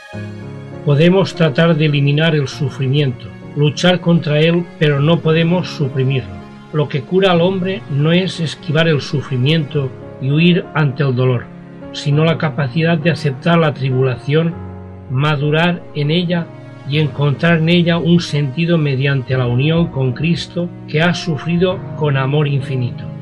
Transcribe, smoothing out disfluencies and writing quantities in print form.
Podemos tratar de eliminar el sufrimiento, luchar contra él, pero no podemos suprimirlo. Lo que cura al hombre no es esquivar el sufrimiento y huir ante el dolor, sino la capacidad de aceptar la tribulación, madurar en ella y encontrar en ella un sentido mediante la unión con Cristo, que ha sufrido con amor infinito.